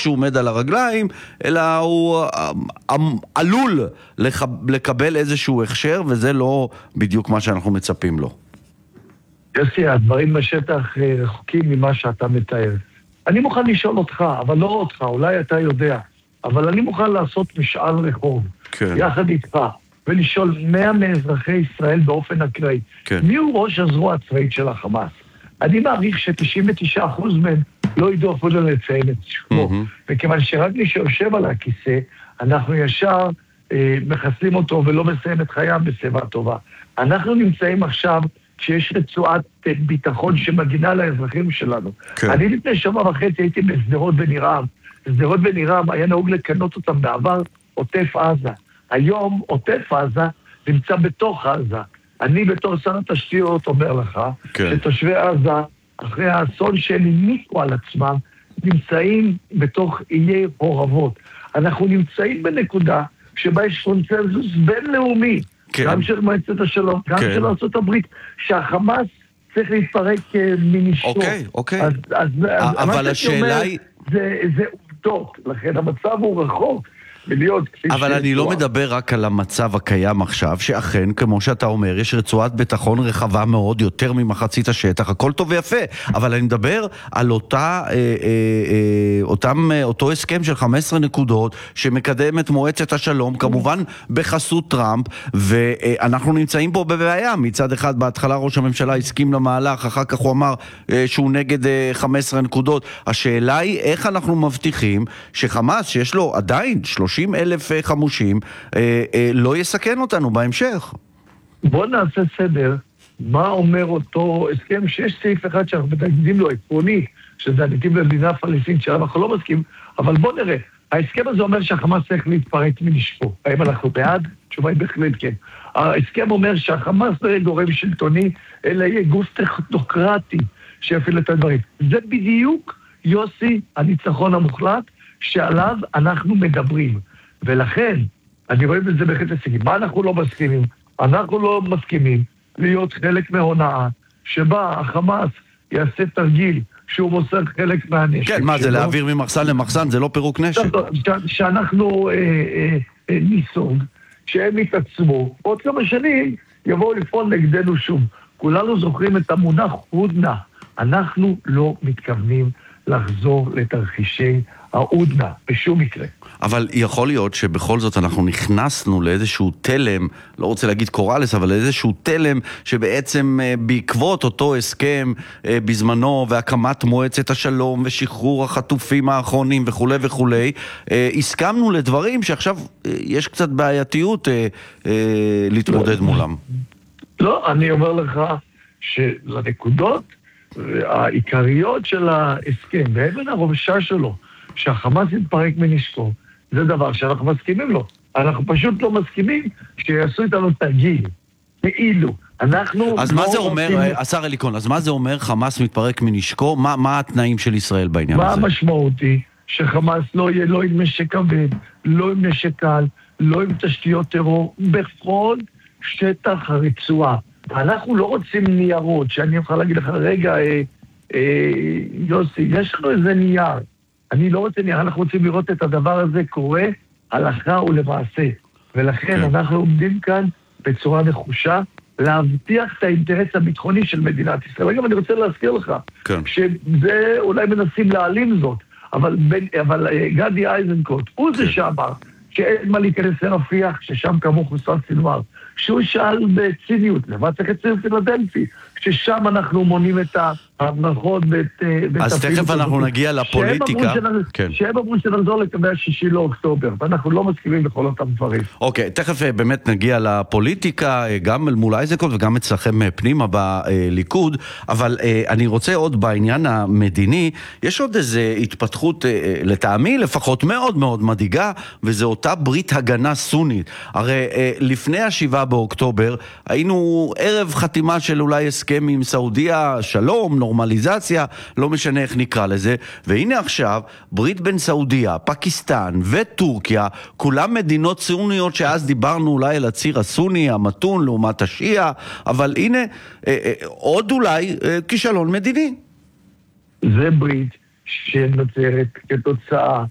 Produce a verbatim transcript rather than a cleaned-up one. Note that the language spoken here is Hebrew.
שהוא עומד על הרגליים, אלא הוא עלול לקבל איזשהו הכשר, וזה לא בדיוק מה שאנחנו מצפים לו. יוסי, הדברים בשטח רחוקים ממה שאתה מתאר. אני מוכן לשאול אותך, אבל לא אותך, אולי אתה יודע, אבל אני מוכן לעשות משאל רחוב, כן. יחד איתך, ולשאול מאה מאזרחי ישראל באופן אקראי. כן. מי הוא ראש הזרוע הצבאית של החמאס? אני מעריך ש-תשעים ותשעה אחוז מהם לא ידעו אפילו לציין את שמו. Mm-hmm. וכיוון שרק מי שיושב על הכיסא, אנחנו ישר אה, מחסלים אותו ולא מסיים את חייו בשיבה טובה. אנחנו נמצאים עכשיו כשיש רצועת ביטחון שמגינה לאזרחים שלנו. כן. אני לפני שבוע וחצי הייתי בסדרות בנירם. בסדרות בנירם היה נהוג לקנות אותם בעבר עוטף עזה. היום עוטף עזה נמצא בתוך עזה. אני בתור שר התשתיות אומר לך, כן. שתושבי עזה, אחרי האסון שהם הניקו על עצמם, נמצאים בתוך איי הורבות. אנחנו נמצאים בנקודה שבה יש קונצנזוס בינלאומי, כן. גם של מועצת השלום, גם כן. של ארצות הברית, שהחמאס צריך להתפרק מנשקו. אוקיי, אוקיי. אז, אז, אבל השאלה היא... זה, זה עובדות, לכן המצב הוא רחוק. אבל אני לא מדבר רק על המצב הקיים עכשיו, שאכן, כמו שאתה אומר, יש רצועת ביטחון רחבה מאוד, יותר ממחצית השטח, הכל טוב ויפה, אבל אני מדבר על אותה, אה, אה, אותם, אותו הסכם של חמש עשרה נקודות, שמקדם את מועצת השלום, כמובן בחסות טראמפ, ואנחנו נמצאים פה בבעיה. מצד אחד, בהתחלה ראש הממשלה הסכים למהלך, אחר כך הוא אמר אה, שהוא נגד אה, חמש עשרה נקודות. השאלה היא, איך אנחנו מבטיחים שחמאס, שיש לו עדיין שלושים אלף חמושים, אה, אה, לא יסכן אותנו בהמשך. בוא נעשה סדר, מה אומר אותו הסכם, שיש סעיף אחד שאנחנו מתנגדים לו, עקרוני, שזה הנתיב למדינה פלסטינית, שאנחנו לא מסכים, אבל בוא נראה, ההסכם הזה אומר שהחמאס צריך להתפרק מנשקו. האם אנחנו בעד? תשובה היא בהחלט כן. ההסכם אומר שהחמאס לא יהיה גורם שלטוני, אלא יהיה גוף טכנוקרטי שיפעיל את הדברים. זה בדיוק, יוסי, הניצחון המוחלט, שעליו אנחנו מדברים. ולכן, אני רואה בזה בהחלט הישגים. מה אנחנו לא מסכימים? אנחנו לא מסכימים להיות חלק מהונאה, שבה החמאס יעשה תרגיל שהוא מוסר חלק מהנשק. כן, מה זה, שלו, להעביר ממחסן למחסן, זה לא פירוק נשק. ש, שאנחנו אה, אה, אה, ניסוג, שהם יתעצמו, עוד כמה שנים יבואו לפעול נגדנו שוב. כולנו זוכרים את המונח הודנה. אנחנו לא מתכוונים לחזור לתרחישי ההודנה, בשום מקרה. אבל יכול להיות שבכל זאת אנחנו נכנסנו לאיזשהו תלם, לא רוצה להגיד קורלס, אבל לאיזשהו תלם שבעצם בעקבות אותו הסכם בזמנו והקמת מועצת השלום ושחרור החטופים האחרונים וכו' וכו', הסכמנו לדברים שעכשיו יש קצת בעייתיות להתמודד מולם. לא, אני אומר לך שלנקודות העיקריות של ההסכם, ואבן הרובשה שלו, שהחמאס יתפרק מנשקו, זה דבר שאנחנו מסכימים לו. אנחנו פשוט לא מסכימים שיעשו איתנו תרגיל. כאילו, אנחנו... אז מה זה אומר, השר אליקון, אז מה זה אומר חמאס מתפרק מנשקו? מה, מה התנאים של ישראל בעניין הזה? מה המשמעות היא? שחמאס לא יהיה לא עם נשק כבד, לא עם נשק קל, לא עם תשתיות טרור, בכל שטח הרצועה. אנחנו לא רוצים ניירות, שאני יכול להגיד לך, רגע, אה, אה, יוסי, יש לנו איזה נייר. אני לא רוצה נייר, אנחנו רוצים לראות את הדבר הזה קורה הלכה ולמעשה. ולכן כן. אנחנו עומדים כאן בצורה נחושה, להבטיח את האינטרס הביטחוני של מדינת ישראל. רגע, אני רוצה להזכיר לך, כן. שזה אולי מנסים להעלים זאת, אבל, בין, אבל גדי איזנקוט, הוא כן. זה שאמר, שאין מה להיכנס לרפיח, ששם כאמור חוסר סינואר. שהוא שאל בציניות, למה צריך את ציר פילדלפי? ששם אנחנו מונים את ההבנחות ואת... אז תכף אנחנו נגיע לפוליטיקה. שהם אמרו שנחזור לקווי השישי לאוקטובר, ואנחנו לא מסכימים בכל אותם דברים. אוקיי, תכף באמת נגיע לפוליטיקה, גם מול איזנקוט וגם אצלכם פנימה בליכוד, אבל אני רוצה עוד בעניין המדיני, יש עוד איזו התפתחות, לטעמי לפחות מאוד מאוד מדאיגה, וזה אותה ברית הגנה סונית. הרי לפני השבעה באוקטובר, היינו ערב חתימה של אולי הסכם עם סעודיה, שלום, נורמליזציה, לא משנה איך נקרא לזה, והנה עכשיו, ברית בין סעודיה, פקיסטן וטורקיה, כולם מדינות סוניות שאז דיברנו אולי על הציר הסוני, המתון, לעומת השיעה, אבל הנה, אה, אה, עוד אולי אה, כישלון מדיני. זה ברית שנוצרת כתוצאה